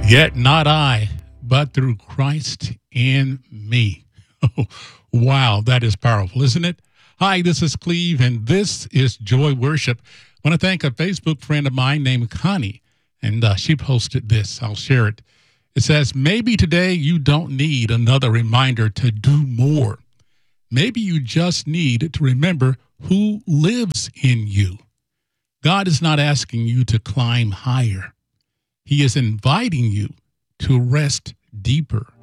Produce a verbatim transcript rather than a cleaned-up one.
Yet not I, but through Christ in me. Wow, that is powerful, isn't it? Hi, this is Cleve, and this is Joy Worship. I want to thank a Facebook friend of mine named Connie, and uh, she posted this. I'll share it. It says, maybe today you don't need another reminder to do more. Maybe you just need to remember who lives in you. God is not asking you to climb higher. He is inviting you to rest deeper.